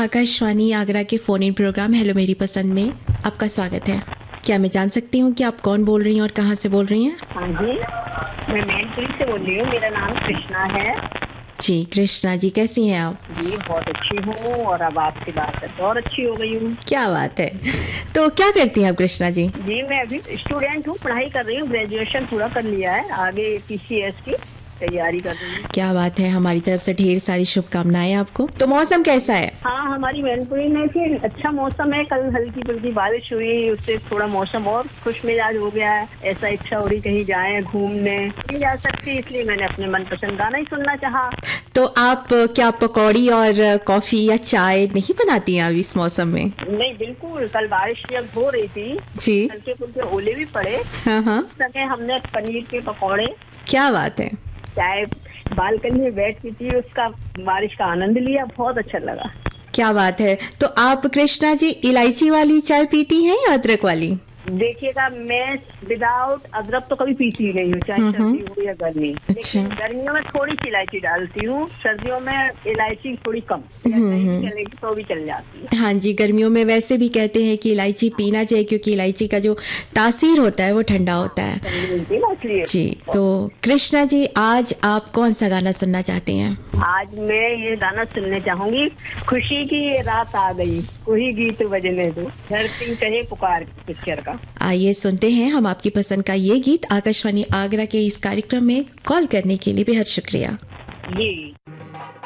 आकाशवाणी आगरा के phone in programme hello मेरी पसंद में आपका स्वागत है। क्या मैं जान सकती हूँ कि आप कौन बोल रही हैं और कहाँ से बोल रही हैं? हाँ जी, मैं मैनपुरी से बोल रही हूँ। मेरा नाम कृष्णा है। जी कृष्णा जी, कैसी हैं आप? जी बहुत अच्छी हूँ और अब आपसे बात करके और अच्छी हो गई हूँ। क्या बात है। तो क्या करती हैं आप कृष्णा जी? जी मैं अभी स्टूडेंट हूँ, पढ़ाई कर रही हूँ, ग्रेजुएशन पूरा कर लिया है, आगे पीसीएस की तैयारी कर रही हूँ। क्या बात है, हमारी तरफ से ढेर सारी शुभकामनाएं आपको। तो मौसम कैसा है? हाँ, हमारी मैनपुरी में भी अच्छा मौसम है। कल हल्की फुल्की बारिश हुई, उससे थोड़ा मौसम और खुश मिजाज हो गया है। ऐसा इच्छा हो रही कहीं जाएं घूमने, नहीं जा सकती, इसलिए मैंने अपने मनपसंद गाना ही सुनना चाहा। तो आप क्या पकौड़ी और कॉफी या चाय नहीं बनाती हैं अब इस मौसम में? नहीं बिल्कुल, कल बारिश जब हो रही थी जी, हल्के फुल्के ओले भी पड़े, हाँ हाँ, समय हमने पनीर के पकौड़े, क्या बात है। चाय, बालकनी में बैठ की थी, उसका बारिश का आनंद लिया, बहुत अच्छा लगा। क्या बात है। तो आप कृष्णा जी इलायची वाली चाय पीती हैं या अदरक वाली? देखिएगा, मैं विदाउट अदरक तो कभी पीती ही नहीं हूँ, चाहे सर्दी हो या गर्मी। लेकिन गर्मियों में थोड़ी सी इलायची डालती हूँ, सर्दियों में इलायची थोड़ी कम, नहीं चलेगी तो भी चल जाती है। हाँ जी, गर्मियों में वैसे भी कहते हैं कि इलायची पीना चाहिए क्योंकि इलायची का जो तासीर होता है वो ठंडा होता है। जी, तो कृष्णा जी आज आप कौन सा गाना सुनना चाहते हैं? आज मैं ये गाना सुनने चाहूंगी, खुशी की ये रात आ गई, कोई गीत बजने दो, धरती कहे पुकार पिक्चर का। आइए सुनते हैं हम आपकी पसंद का ये गीत। आकाशवाणी आगरा के इस कार्यक्रम में कॉल करने के लिए बेहद शुक्रिया। जी।